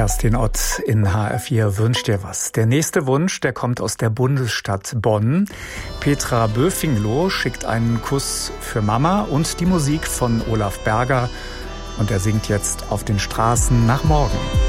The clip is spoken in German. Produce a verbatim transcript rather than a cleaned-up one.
Kerstin Ott in H R vier wünscht dir was. Der nächste Wunsch, der kommt aus der Bundesstadt Bonn. Petra Böfingloh schickt einen Kuss für Mama und die Musik von Olaf Berger. Und er singt jetzt Auf den Straßen nach morgen.